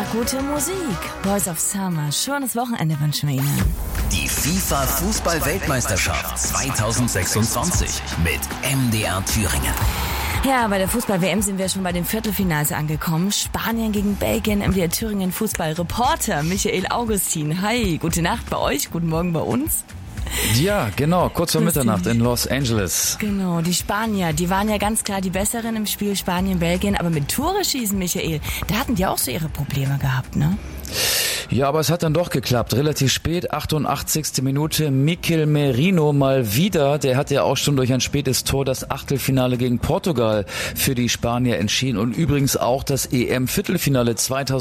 Einfach gute Musik. Boys of Summer. Schönes Wochenende wünschen wir Ihnen. Die FIFA-Fußball-Weltmeisterschaft 2026 mit MDR Thüringen. Ja, bei der Fußball-WM sind wir schon bei den Viertelfinals angekommen. Spanien gegen Belgien, MDR Thüringen Fußballreporter Michael Augustin. Hi, gute Nacht bei euch, guten Morgen bei uns. Ja, genau, kurz vor Mitternacht in Los Angeles. Genau, die Spanier, die waren ja ganz klar die Besseren im Spiel Spanien-Belgien. Aber mit Tore schießen, Michael, da hatten die auch so ihre Probleme gehabt, ne? Ja, aber es hat dann doch geklappt. Relativ spät, 88. Minute, Mikel Merino mal wieder. Der hat ja auch schon durch ein spätes Tor das Achtelfinale gegen Portugal für die Spanier entschieden. Und übrigens auch das EM-Viertelfinale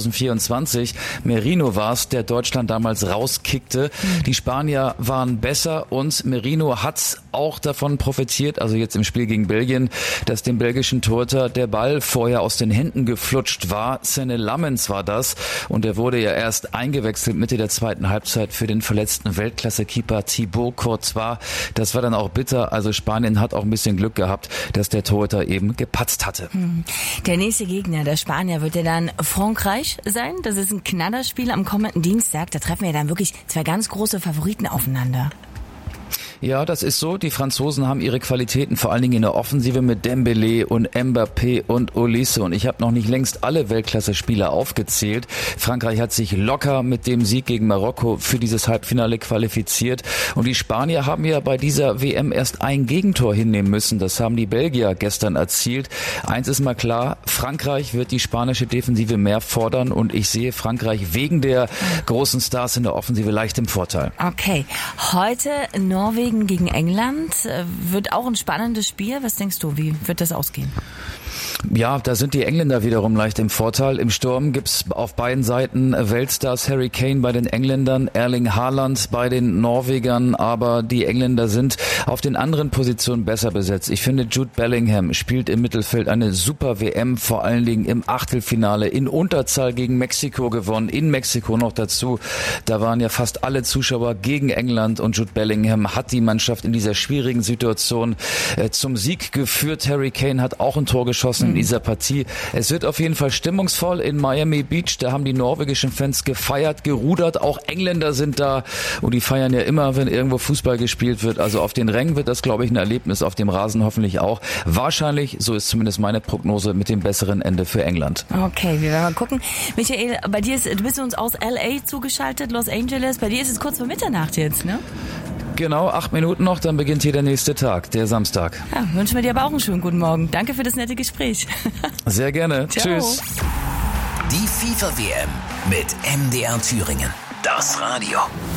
2024. Merino war es, der Deutschland damals rauskickte. Die Spanier waren besser und Merino hat auch davon profitiert, also jetzt im Spiel gegen Belgien, dass dem belgischen Torhüter der Ball vorher aus den Händen geflutscht war. Senne Lammens war das und er wurde ja erst eingewechselt Mitte der zweiten Halbzeit für den verletzten Weltklasse-Keeper Thibaut Courtois. Das war dann auch bitter. Also Spanien hat auch ein bisschen Glück gehabt, dass der Torhüter eben gepatzt hatte. Der nächste Gegner der Spanier wird ja dann Frankreich sein. Das ist ein Knallerspiel am kommenden Dienstag. Da treffen wir dann wirklich zwei ganz große Favoriten aufeinander. Ja, das ist so. Die Franzosen haben ihre Qualitäten vor allen Dingen in der Offensive mit Dembélé und Mbappé und Olise. Und ich habe noch nicht längst alle Weltklasse-Spieler aufgezählt. Frankreich hat sich locker mit dem Sieg gegen Marokko für dieses Halbfinale qualifiziert. Und die Spanier haben ja bei dieser WM erst ein Gegentor hinnehmen müssen. Das haben die Belgier gestern erzielt. Eins ist mal klar, Frankreich wird die spanische Defensive mehr fordern. Und ich sehe Frankreich wegen der großen Stars in der Offensive leicht im Vorteil. Okay, heute Norwegen gegen England wird auch ein spannendes Spiel. Was denkst du, wie wird das ausgehen? Ja, da sind die Engländer wiederum leicht im Vorteil. Im Sturm gibt's auf beiden Seiten Weltstars, Harry Kane bei den Engländern, Erling Haaland bei den Norwegern, aber die Engländer sind auf den anderen Positionen besser besetzt. Ich finde, Jude Bellingham spielt im Mittelfeld eine super WM, vor allen Dingen im Achtelfinale in Unterzahl gegen Mexiko gewonnen, in Mexiko noch dazu. Da waren ja fast alle Zuschauer gegen England und Jude Bellingham hat die Mannschaft in dieser schwierigen Situation zum Sieg geführt. Harry Kane hat auch ein Tor geschossen in dieser Partie. Es wird auf jeden Fall stimmungsvoll in Miami Beach. Da haben die norwegischen Fans gefeiert, gerudert. Auch Engländer sind da und die feiern ja immer, wenn irgendwo Fußball gespielt wird. Also auf den Rängen wird das, glaube ich, ein Erlebnis. Auf dem Rasen hoffentlich auch. Wahrscheinlich, so ist zumindest meine Prognose, mit dem besseren Ende für England. Okay, wir werden mal gucken. Michael, bei dir du bist uns aus LA zugeschaltet, Los Angeles. Bei dir ist es kurz vor Mitternacht jetzt, ne? Genau, 8 Minuten noch, dann beginnt hier der nächste Tag, der Samstag. Ja, wünschen wir dir aber auch einen schönen guten Morgen. Danke für das nette Gespräch. Sehr gerne. Ciao. Tschüss. Die FIFA-WM mit MDR Thüringen. Das Radio.